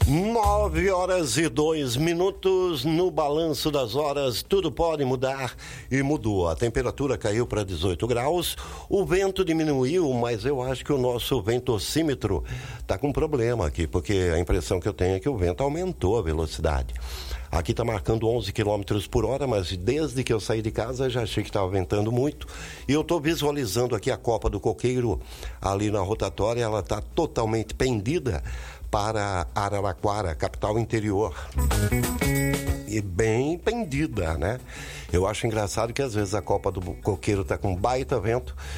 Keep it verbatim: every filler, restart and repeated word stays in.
Nove horas e dois minutos no balanço das horas, tudo pode mudar e mudou. A temperatura caiu para dezoito graus, o vento diminuiu, mas eu acho que o nosso ventocímetro está com problema aqui, porque a impressão que eu tenho é que o vento aumentou a velocidade. Aqui está marcando onze quilômetros por hora, mas desde que eu saí de casa já achei que estava ventando muito. E eu estou visualizando aqui a Copa do Coqueiro ali na rotatória, ela está totalmente pendida para Araraquara, capital interior. E bem pendida, né? Eu acho engraçado que às vezes a Copa do Coqueiro está com baita vento